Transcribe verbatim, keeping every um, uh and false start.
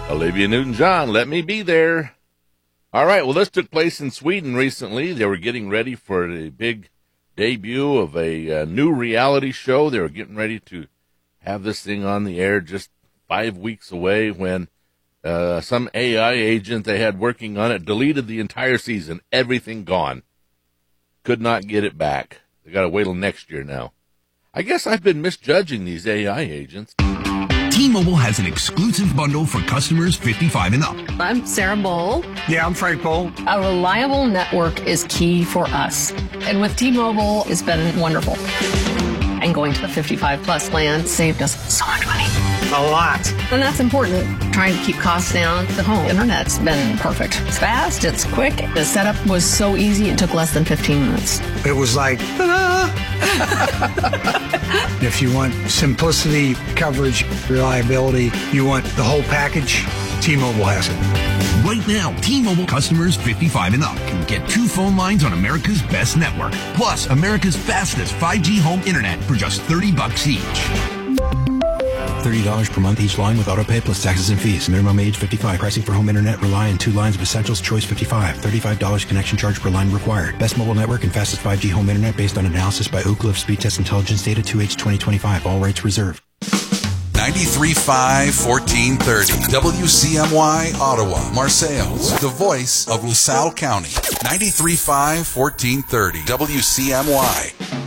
Olivia Newton-John, Let Me Be There. All right, well, this took place in Sweden recently. They were getting ready for the big debut of a uh, new reality show. They were getting ready to have this thing on the air just five weeks away when uh, some A I agent they had working on it deleted the entire season. Everything gone. Could not get it back. They got to wait till next year now. I guess I've been misjudging these A I agents. T-Mobile has an exclusive bundle for customers fifty-five and up. I'm Sarah Bowl. Yeah, I'm Frank Bowl. A reliable network is key for us. And with T-Mobile, it's been wonderful. And going to the fifty-five plus plan saved us so much money. A lot. And that's important. Trying to keep costs down. The home internet's been perfect. It's fast, it's quick. The setup was so easy, it took less than fifteen minutes. It was like, ta-da! If you want simplicity, coverage, reliability, you want the whole package, T-Mobile has it. Right now, T-Mobile customers fifty-five and up can get two phone lines on America's best network, plus America's fastest five G home internet for just thirty bucks each. thirty dollars per month each line with autopay plus taxes and fees. Minimum age fifty-five. Pricing for home internet rely on two lines of Essentials Choice fifty-five. thirty-five dollars connection charge per line required. Best mobile network and fastest five G home internet based on analysis by Oak Cliff Speed Test Intelligence Data two H twenty twenty-five. All rights reserved. ninety-three point five, fourteen thirty. W C M Y, Ottawa, Marseilles, the voice of LaSalle County. ninety-three point five, fourteen thirty. W C M Y.